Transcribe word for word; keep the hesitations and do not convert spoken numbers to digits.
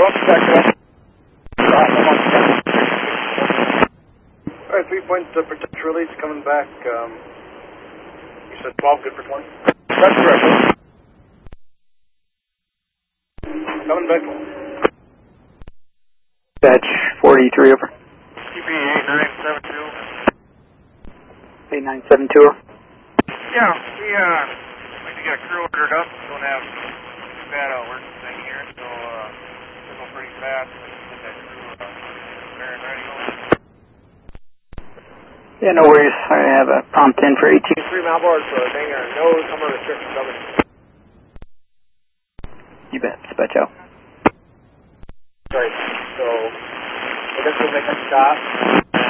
Alright, three point uh, protect release coming back. Um, you said twelve, good for twenty? That's correct. Coming back. Batch forty-three over. T P eight nine seven two. eight nine seven two. Yeah, we, uh, like to get a crew ordered up. Don't have too bad a working thing here, so, uh, we're going pretty fast. Get that crew, uh, there and ready over. Yeah, no worries. I have a prompt in for eighteen. Three mile board for a hangar. No summer restrictions coming. You bet. Dispatch out. Right, so I guess we'll make a stop.